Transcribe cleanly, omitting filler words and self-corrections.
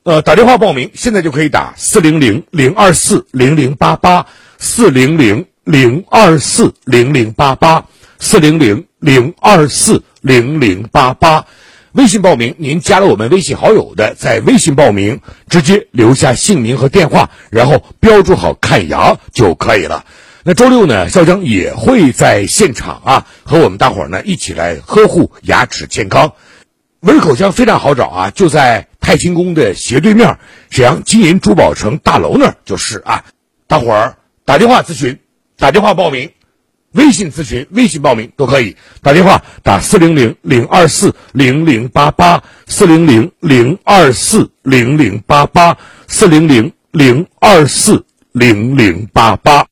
打电话报名现在就可以打400-024-0088，400-024-0088，400-024-0088。微信报名，您加了我们微信好友的，在微信报名直接留下姓名和电话，然后标注好看牙就可以了。那周六呢，校长也会在现场和我们大伙儿呢一起来呵护牙齿健康。文口腔非常好找就在太清宫的斜对面，沈阳金银珠宝城大楼那儿就是大伙儿打电话咨询、打电话报名、微信咨询、微信报名都可以。打电话打400-024-0088，400-024-0088，400-024-0088。